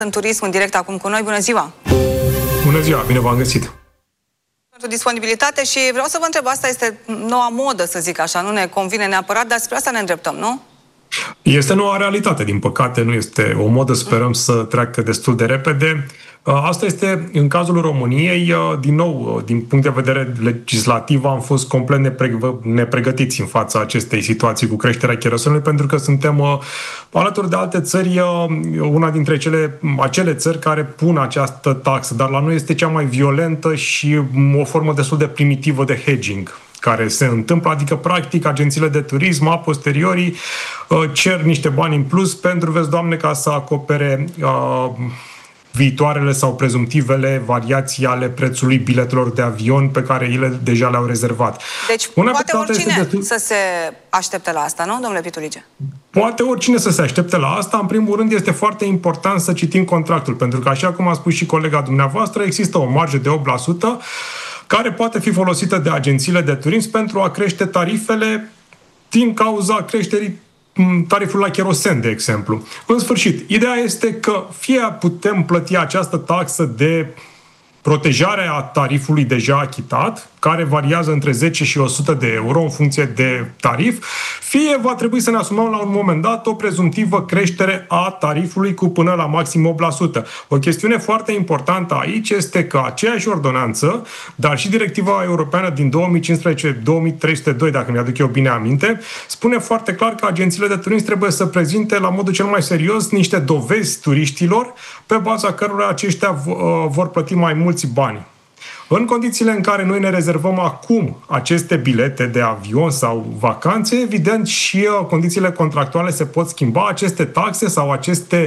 în turism în direct acum cu noi. Bună ziua! Bună ziua, bine v-am găsit! Pentru disponibilitate și vreau să vă întreb, asta este noua modă, să zic așa, nu ne convine neapărat, dar spre asta ne îndreptăm, nu? Este noua realitate, din păcate, nu este o modă, sperăm să treacă destul de repede. Asta este în cazul României, din nou, din punct de vedere legislativ, am fost complet nepregătiți în fața acestei situații cu creșterea cherosului, pentru că suntem alături de alte țări, una dintre acele țări care pun această taxă, dar la noi este cea mai violentă și o formă destul de primitivă de hedging care se întâmplă, adică practic agențiile de turism a posteriori cer niște bani în plus pentru, vezi, Doamne, ca să acopere viitoarele sau prezumtivele variații ale prețului biletelor de avion pe care ele deja le-au rezervat. Deci poate oricine să se aștepte la asta, nu, domnule Pitulige? Poate oricine să se aștepte la asta. În primul rând este foarte important să citim contractul, pentru că, așa cum a spus și colega dumneavoastră, există o marjă de 8% care poate fi folosită de agențiile de turism pentru a crește tarifele din cauza creșterii tariful la cherosen, de exemplu. În sfârșit, ideea este că fie putem plăti această taxă de protejare a tarifului deja achitat, care variază între 10 și 100 de euro în funcție de tarif, fie va trebui să ne asumăm la un moment dat o prezumtivă creștere a tarifului cu până la maxim 8%. O chestiune foarte importantă aici este că aceeași ordonanță, dar și directiva europeană din 2015-2302, dacă mi-aduc eu bine aminte, spune foarte clar că agențiile de turism trebuie să prezinte la modul cel mai serios niște dovezi turiștilor pe baza cărora aceștia vor plăti mai mulți bani. În condițiile în care noi ne rezervăm acum aceste bilete de avion sau vacanțe, evident și condițiile contractuale se pot schimba, aceste taxe sau aceste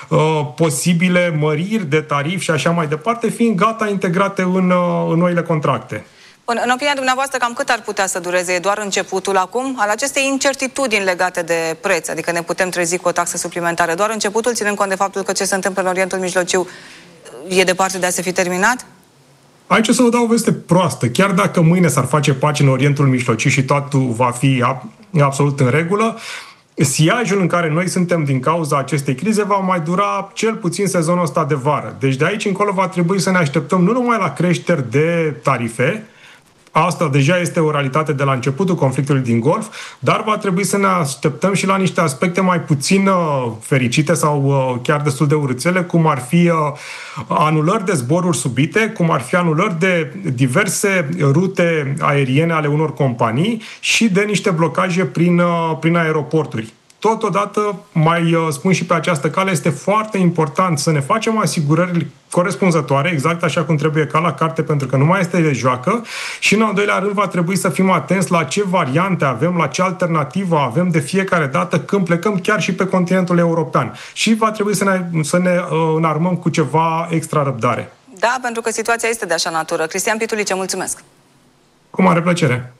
posibile măriri de tarif și așa mai departe, fiind gata integrate în noile contracte. În opinia dumneavoastră, cam cât ar putea să dureze? E doar începutul acum al acestei incertitudini legate de preț? Adică ne putem trezi cu o taxă suplimentară? Doar începutul, ținând cont de faptul că ce se întâmplă în Orientul Mijlociu e departe de a se fi terminat? Aici o să vă dau o veste proastă. Chiar dacă mâine s-ar face pace în Orientul Mijlociu și totul va fi absolut în regulă, siajul în care noi suntem din cauza acestei crize va mai dura cel puțin sezonul ăsta de vară. Deci de aici încolo va trebui să ne așteptăm nu numai la creșteri de tarife, asta deja este o realitate de la începutul conflictului din Golf, dar va trebui să ne așteptăm și la niște aspecte mai puțin fericite sau chiar destul de urâțele, cum ar fi anulări de zboruri subite, cum ar fi anulări de diverse rute aeriene ale unor companii și de niște blocaje prin aeroporturi. Totodată, mai spun și pe această cale, este foarte important să ne facem asigurări corespunzătoare, exact așa cum trebuie, ca la carte, pentru că nu mai este de joacă, și în al doilea rând va trebui să fim atenți la ce variante avem, la ce alternativă avem de fiecare dată când plecăm chiar și pe continentul european. Și va trebui să ne înarmăm cu ceva extra răbdare. Da, pentru că situația este de așa natură. Cristian Pitulige, mulțumesc! Cu mare plăcere!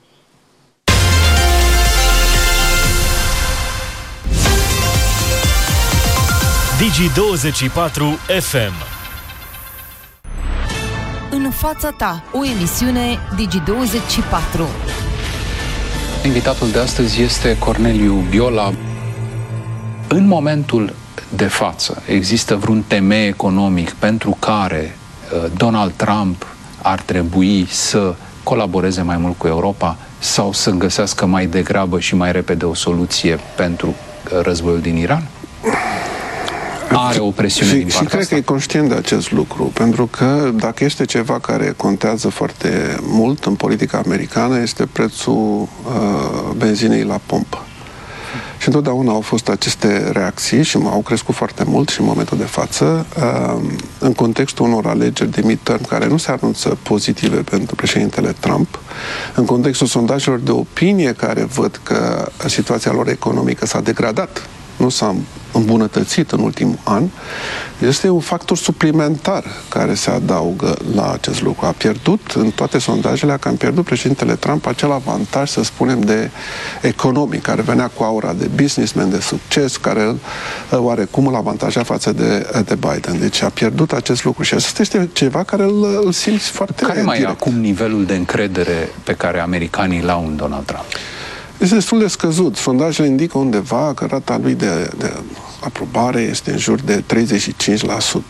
Digi24 FM. În fața ta, o emisiune Digi24. Invitatul de astăzi este Corneliu Biola. În momentul de față, există vreun temei economic pentru care Donald Trump ar trebui să colaboreze mai mult cu Europa sau să găsească mai degrabă și mai repede o soluție pentru războiul din Iran? Are o presiune din partea și cred că e conștient de acest lucru, pentru că dacă este ceva care contează foarte mult în politica americană, este prețul benzinei la pompă. Și întotdeauna au fost aceste reacții și au crescut foarte mult și în momentul de față, în contextul unor alegeri de midterm care nu se anunță pozitive pentru președintele Trump, în contextul sondajelor de opinie care văd că situația lor economică s-a degradat, nu s-a îmbunătățit în ultimul an, este un factor suplimentar care se adaugă la acest lucru. A pierdut în toate sondajele, că am pierdut președintele Trump acel avantaj, să spunem, de economic, care venea cu aura de businessman, de succes, care oarecum îl avantaja față de Biden. Deci a pierdut acest lucru și asta este ceva care îl simți foarte Care mai e acum nivelul de încredere pe care americanii l-au în Donald Trump? Este destul de scăzut. Sondajele indică undeva că rata lui de aprobare este în jur de 35%.